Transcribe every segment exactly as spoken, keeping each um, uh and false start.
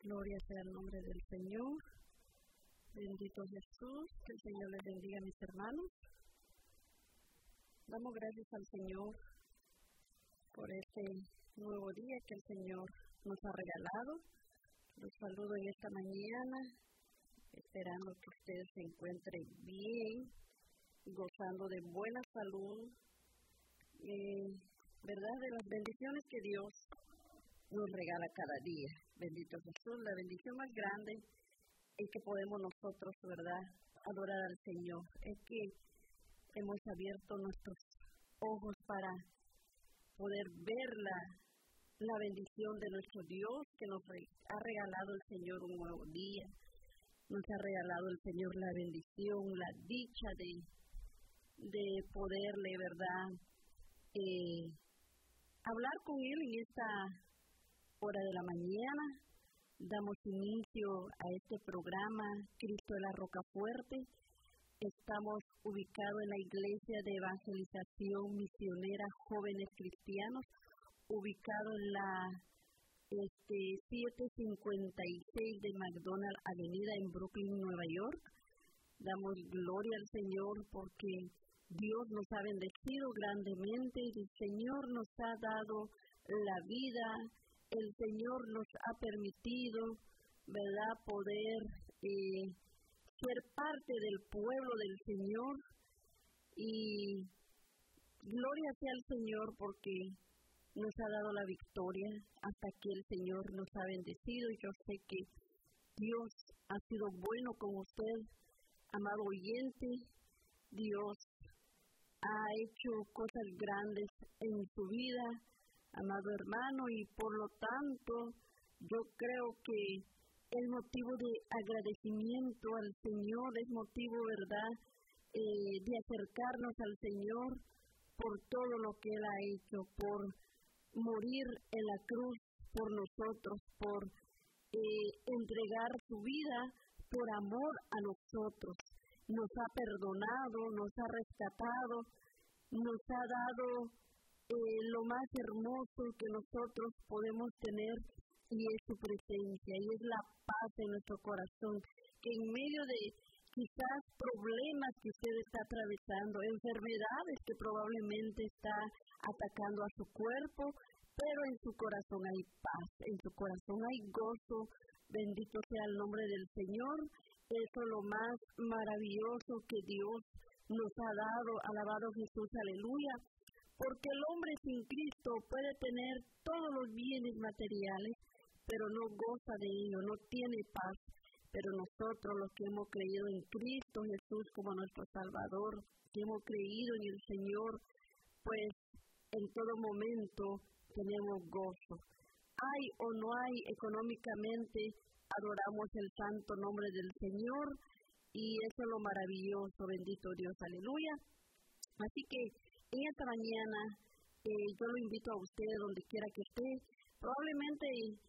Gloria sea el nombre del Señor. Bendito Jesús, que el Señor les bendiga a mis hermanos. Damos gracias al Señor por este nuevo día que el Señor nos ha regalado. Los saludo en esta mañana, esperando que ustedes se encuentren bien, gozando de buena salud, eh, ¿verdad? De las bendiciones que Dios nos regala cada día. Bendito Jesús, la bendición más grande es que podemos nosotros, ¿verdad?, adorar al Señor. Es que hemos abierto nuestros ojos para poder ver la, la bendición de nuestro Dios, que nos ha regalado el Señor un nuevo día. Nos ha regalado el Señor la bendición, la dicha de, de poderle, ¿verdad?, eh, hablar con Él en esta hora de la mañana. Damos inicio a este programa, Cristo de la Roca Fuerte. Estamos ubicados en la Iglesia de Evangelización Misionera Jóvenes Cristianos, ubicado en la este, setecientos cincuenta y seis de McDonald Avenida en Brooklyn, Nueva York. Damos gloria al Señor porque Dios nos ha bendecido grandemente y el Señor nos ha dado la vida. El Señor nos ha permitido, ¿verdad?, poder eh, ser parte del pueblo del Señor. Y gloria sea al Señor porque nos ha dado la victoria hasta que el Señor nos ha bendecido. Y yo sé que Dios ha sido bueno con usted, amado oyente. Dios ha hecho cosas grandes en su vida, amado hermano, y por lo tanto yo creo que es motivo de agradecimiento al Señor, es motivo, ¿verdad?, eh, de acercarnos al Señor por todo lo que Él ha hecho, por morir en la cruz por nosotros, por eh, entregar su vida por amor a nosotros. Nos ha perdonado, nos ha rescatado, nos ha dado Eh, lo más hermoso que nosotros podemos tener, y es su presencia, y es la paz en nuestro corazón, que en medio de quizás problemas que usted está atravesando, enfermedades que probablemente está atacando a su cuerpo, pero en su corazón hay paz, en su corazón hay gozo. Bendito sea el nombre del Señor. Eso es lo más maravilloso que Dios nos ha dado. Alabado Jesús, aleluya. Porque el hombre sin Cristo puede tener todos los bienes materiales, pero no goza de ello, no tiene paz. Pero nosotros, los que hemos creído en Cristo Jesús como nuestro Salvador, que hemos creído en el Señor, pues en todo momento tenemos gozo. Hay o no hay económicamente, adoramos el santo nombre del Señor, y eso es lo maravilloso. Bendito Dios, aleluya. Así que en esta mañana eh, yo lo invito a usted, donde quiera que esté. Probablemente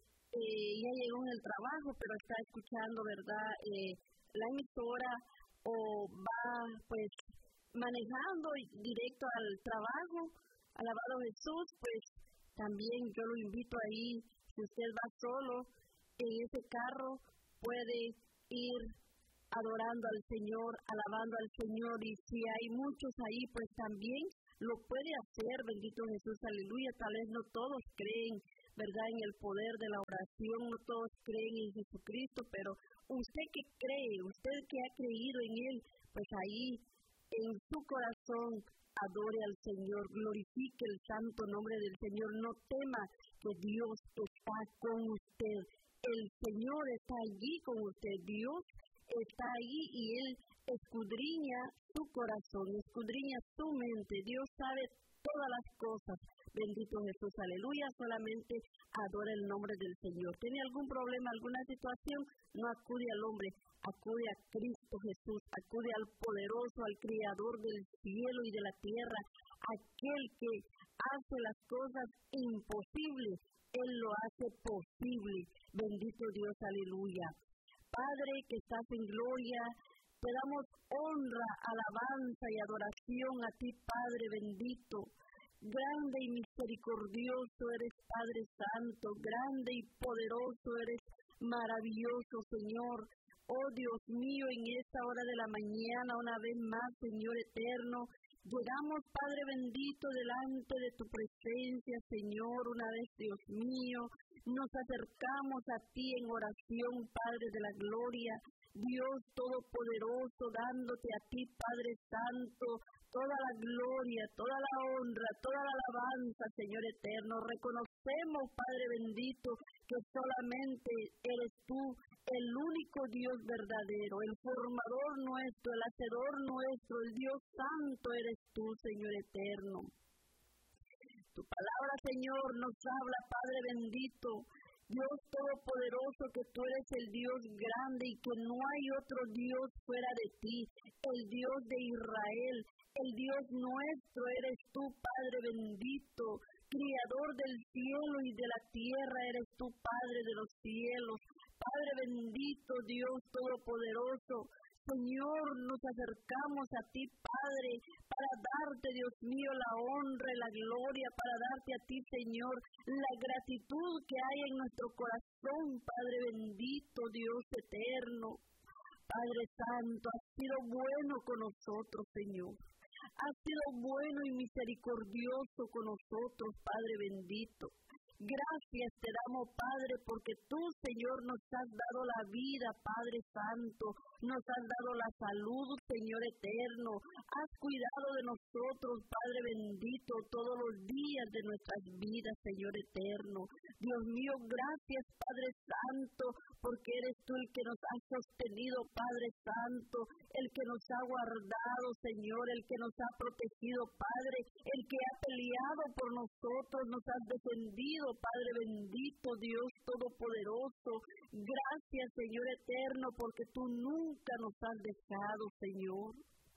eh, ya llegó en el trabajo, pero está escuchando, ¿verdad?, eh, la emisora, o va pues manejando directo al trabajo. Alabado Jesús, pues también yo lo invito ahí. Si usted va solo en ese carro, puede ir adorando al Señor, alabando al Señor, y si hay muchos ahí, pues también lo puede hacer. Bendito Jesús, aleluya. Tal vez no todos creen, ¿verdad?, en el poder de la oración, no todos creen en Jesucristo, pero usted que cree, usted que ha creído en Él, pues ahí en su corazón adore al Señor, glorifique el santo nombre del Señor. No tema, que Dios está con usted. El Señor está allí con usted. Dios está ahí y Él escudriña su corazón, escudriña su mente. Dios sabe todas las cosas. Bendito Jesús, aleluya. Solamente adora el nombre del Señor. ¿Tiene algún problema, alguna situación? No acude al hombre, acude a Cristo Jesús, acude al poderoso, al Creador del cielo y de la tierra, aquel que hace las cosas imposibles. Él lo hace posible. Bendito Dios, aleluya. Padre que estás en gloria, te damos honra, alabanza y adoración a ti, Padre bendito. Grande y misericordioso eres, Padre Santo, grande y poderoso eres, maravilloso, Señor. Oh Dios mío, en esta hora de la mañana, una vez más, Señor eterno, llegamos, Padre bendito, delante de tu presencia, Señor, una vez, Dios mío, nos acercamos a ti en oración, Padre de la gloria, Dios Todopoderoso, dándote a ti, Padre Santo, toda la gloria, toda la honra, toda la alabanza, Señor eterno. Reconocemos, Padre bendito, que solamente eres tú, el único Dios verdadero, el formador nuestro, el hacedor nuestro, el Dios santo eres tú, Señor eterno. Tu palabra, Señor, nos habla, Padre bendito, Dios todopoderoso, que tú eres el Dios grande y que no hay otro Dios fuera de ti, el Dios de Israel, el Dios nuestro eres tú, Padre bendito, Criador del cielo y de la tierra, eres tú, Padre de los cielos, Padre bendito, Dios todopoderoso. Señor, nos acercamos a ti, Padre, para darte, Dios mío, la honra y la gloria, para darte a ti, Señor, la gratitud que hay en nuestro corazón, Padre bendito, Dios eterno. Padre Santo, has sido bueno con nosotros, Señor. Has sido bueno y misericordioso con nosotros, Padre bendito. Gracias te damos, Padre, porque tú, Señor, nos has dado la vida, Padre Santo, nos has dado la salud, Señor eterno, has cuidado de nosotros, Padre bendito, todos los días de nuestras vidas, Señor eterno. Dios mío, gracias, Padre Santo, porque eres tú el que nos has sostenido, Padre Santo, el que nos ha guardado, Señor, el que nos ha protegido, Padre, el que ha peleado por nosotros, nos has defendido, Padre bendito, Dios todopoderoso. Gracias, Señor eterno, porque tú nunca nos has dejado, Señor.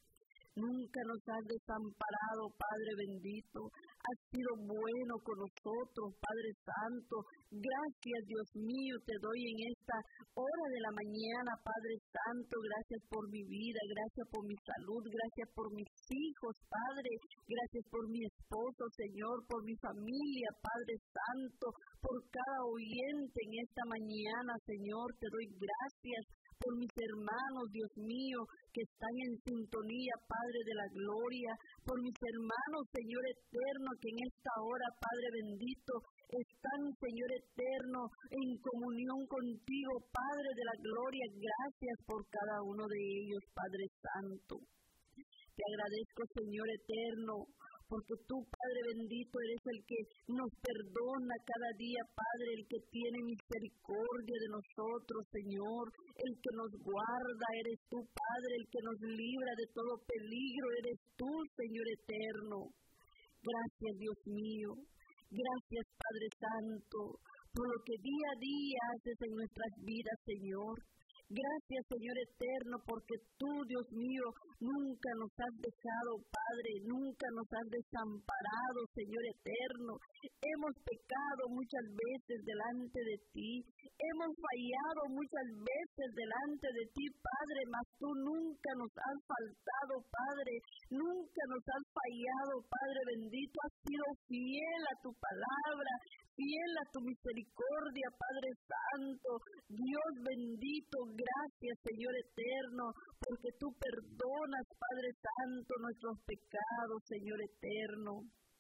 Nunca nos has desamparado, Padre bendito. Has sido bueno con nosotros, Padre Santo. Gracias, Dios mío, te doy en esta hora de la mañana, Padre Santo. Gracias por mi vida, gracias por mi salud, gracias por mis hijos, Padre. Gracias por mi esposo, Señor, por mi familia, Padre Santo. Por cada oyente en esta mañana, Señor, te doy gracias. Por mis hermanos, Dios mío, que están en sintonía, Padre de la gloria, por mis hermanos, Señor eterno, que en esta hora, Padre bendito, están, Señor eterno, en comunión contigo, Padre de la gloria. Gracias por cada uno de ellos, Padre Santo. Te agradezco, Señor eterno, porque tú, Padre bendito, eres el que nos perdona cada día, Padre, el que tiene misericordia de nosotros, Señor, el que nos guarda, eres tú, Padre, el que nos libra de todo peligro, eres tú, Señor eterno. Gracias, Dios mío, gracias, Padre Santo, por lo que día a día haces en nuestras vidas, Señor. Gracias, Señor eterno, porque tú, Dios mío, nunca nos has dejado, Padre, nunca nos has desamparado, Señor eterno. Hemos pecado muchas veces delante de ti, hemos fallado muchas veces delante de ti, Padre, mas tú nunca nos has faltado, Padre, nunca nos has fallado, Padre bendito. Has sido fiel a tu palabra, fiel a tu misericordia, Padre Santo. Dios bendito, gracias, Señor eterno, porque tú perdonas, Padre Santo, nuestros pecados, Señor eterno.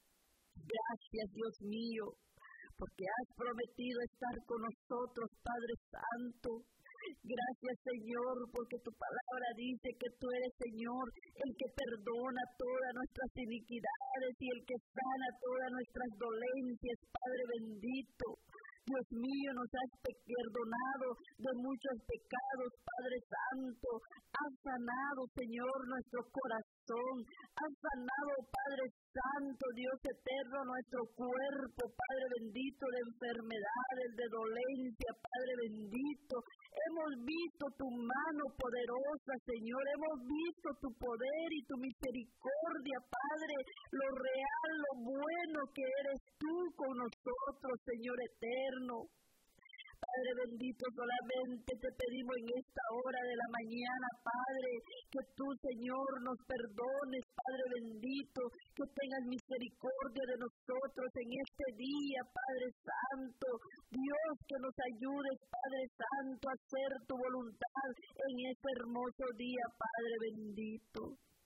Gracias, Dios mío, porque has prometido estar con nosotros, Padre Santo. Gracias, Señor, porque tu palabra dice que tú eres, Señor, el que perdona todas nuestras iniquidades y el que sana todas nuestras dolencias, Padre bendito. Dios mío, nos has perdonado de muchos pecados, Padre Santo. Has sanado, Señor, nuestro corazón. Has sanado, Padre Santo, Dios eterno, nuestro cuerpo, Padre bendito, de enfermedades, de dolencia, Padre bendito. Hemos visto tu mano poderosa, Señor. Hemos visto tu poder y tu misericordia, Padre. Lo real, lo bueno que eres tú con nosotros, Señor eterno. Padre bendito, solamente te pedimos en esta hora de la mañana, Padre, que tú, Señor, nos perdones, Padre bendito, que tengas misericordia de nosotros en este día, Padre Santo. Dios, que nos ayudes, Padre Santo, a hacer tu voluntad en este hermoso día, Padre bendito.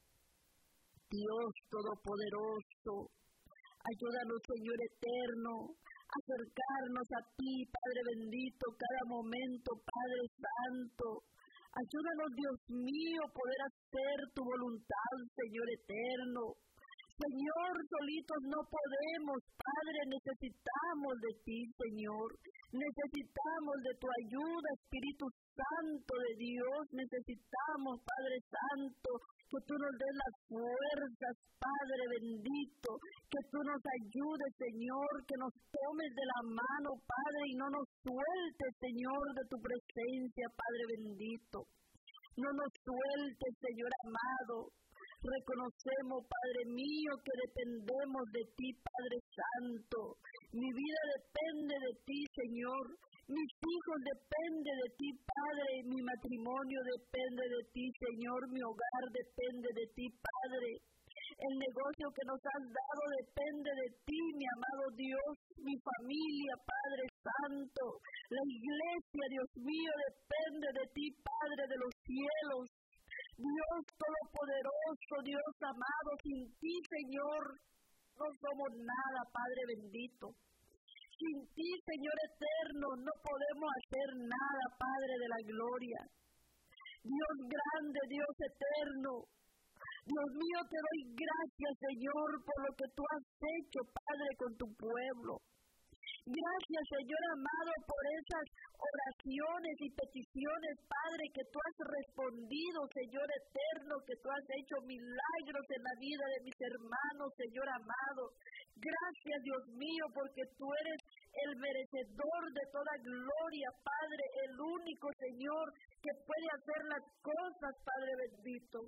Dios Todopoderoso, ayúdanos, Señor eterno, a acercarnos a ti, Padre bendito, cada momento, Padre Santo. Ayúdanos, Dios mío, poder hacer tu voluntad, Señor eterno. Señor, solitos no podemos, Padre, necesitamos de ti, Señor. Necesitamos de tu ayuda, Espíritu Santo de Dios. Necesitamos, Padre Santo, que tú nos des las fuerzas, Padre bendito. Que tú nos ayudes, Señor, que nos tomes de la mano, Padre, y no nos sueltes, Señor, de tu presencia, Padre bendito. No nos sueltes, Señor amado. Reconocemos, Padre mío, que dependemos de ti, Padre Santo. Mi vida depende de ti, Señor. Mis hijos dependen de ti, Padre. Mi matrimonio depende de ti, Señor. Mi hogar depende de ti, Padre. El negocio que nos has dado depende de ti, mi amado Dios. Mi familia, Padre Santo. La iglesia, Dios mío, depende de ti, Padre de los cielos. Dios Todopoderoso, Dios amado, sin ti, Señor, no somos nada, Padre bendito. Sin ti, Señor eterno, no podemos hacer nada, Padre de la gloria. Dios grande, Dios eterno. Dios mío, te doy gracias, Señor, por lo que tú has hecho, Padre, con tu pueblo. Gracias, Señor amado, por esas oraciones y peticiones, Padre, que tú has respondido, Señor eterno, que tú has hecho milagros en la vida de mis hermanos, Señor amado. Gracias, Dios mío, porque tú eres el merecedor de toda gloria, Padre, el único, Señor, que puede hacer las cosas, Padre bendito.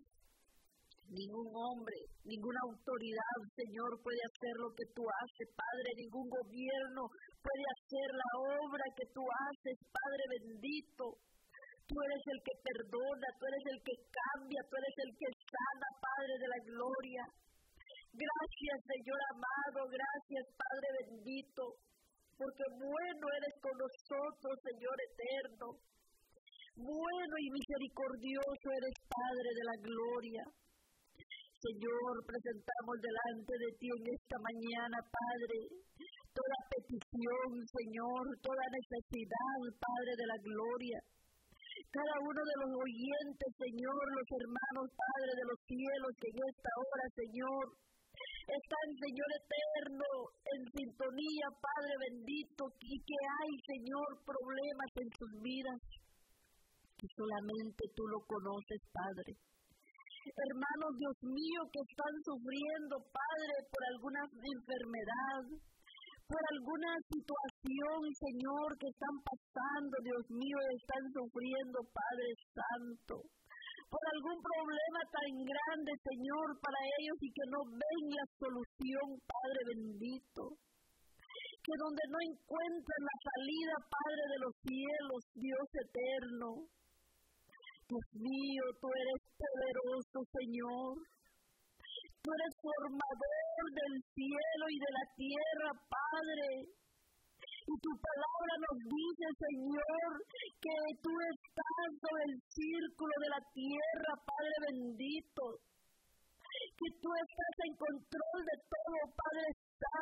Ningún hombre, ninguna autoridad, Señor, puede hacer lo que tú haces, Padre. Ningún gobierno puede hacer la obra que tú haces, Padre bendito. Tú eres el que perdona, tú eres el que cambia, tú eres el que sana, Padre de la gloria. Gracias, Señor amado, gracias, Padre bendito, porque bueno eres con nosotros, Señor eterno. Bueno y misericordioso eres, Padre de la gloria. Señor, presentamos delante de ti en esta mañana, Padre, toda petición, Señor, toda necesidad, Padre de la gloria. Cada uno de los oyentes, Señor, los hermanos, Padre de los cielos, que en esta hora, Señor, están, Señor eterno, en sintonía, Padre bendito, y que hay, Señor, problemas en sus vidas, que solamente tú lo conoces, Padre. Hermanos, Dios mío, que están sufriendo, Padre, por alguna enfermedad, por alguna situación, Señor, que están pasando, Dios mío, están sufriendo, Padre Santo, por algún problema tan grande, Señor, para ellos y que no ven la solución, Padre bendito, que donde no encuentran la salida, Padre de los cielos, Dios eterno. Dios mío, tú eres poderoso, Señor. Tú eres formador del cielo y de la tierra, Padre. Y tu palabra nos dice, Señor, que tú estás sobre el círculo de la tierra, Padre bendito. Que tú estás en control de todo, Padre